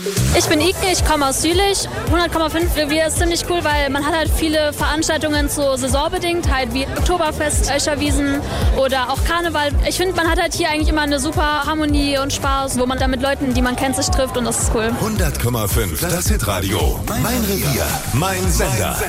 Ich bin Ike, ich komme aus Jülich. 100,5 Revier ist ziemlich cool, weil man hat halt viele Veranstaltungen so saisonbedingt, halt wie Oktoberfest, Öscherwiesen oder auch Karneval. Ich finde, man hat halt hier eigentlich immer eine super Harmonie und Spaß, wo man dann mit Leuten, die man kennt, sich trifft und das ist cool. 100,5, das Hitradio. Mein Revier, mein Sender.